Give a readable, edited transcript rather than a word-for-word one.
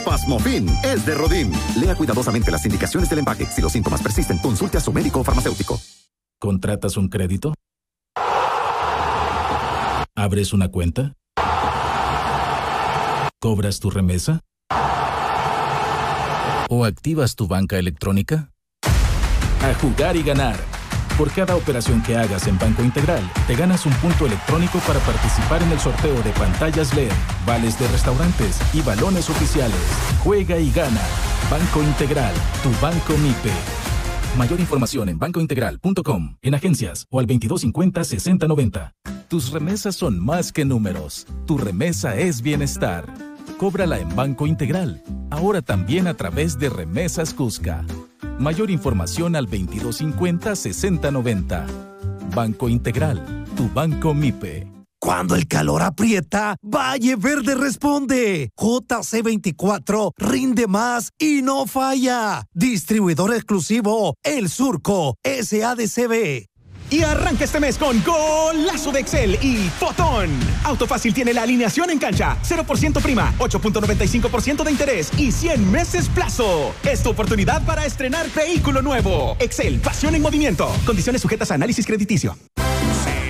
Pasmofin es de Rodin. Lea cuidadosamente las indicaciones del empaque. Si los síntomas persisten, consulte a su médico o farmacéutico. ¿Contratas un crédito? ¿Abres una cuenta? ¿Cobras tu remesa? ¿O activas tu banca electrónica? A jugar y ganar. Por cada operación que hagas en Banco Integral, te ganas un punto electrónico para participar en el sorteo de pantallas LED, vales de restaurantes y balones oficiales. Juega y gana. Banco Integral, tu banco MIPE. Mayor información en bancointegral.com, en agencias o al 2250-6090. Tus remesas son más que números. Tu remesa es bienestar. Cóbrala en Banco Integral. Ahora también a través de Remesas Cusca. Mayor información al 2250-6090. Banco Integral, tu banco MIPE. Cuando el calor aprieta, Valle Verde responde. JC24 rinde más y no falla. Distribuidor exclusivo El Surco, SADCB. Y arranca este mes con golazo de Excel y Fotón. Autofácil tiene la alineación en cancha, 0% prima, 8.95% de interés y 100 meses plazo. Es tu oportunidad para estrenar vehículo nuevo. Excel, pasión en movimiento. Condiciones sujetas a análisis crediticio.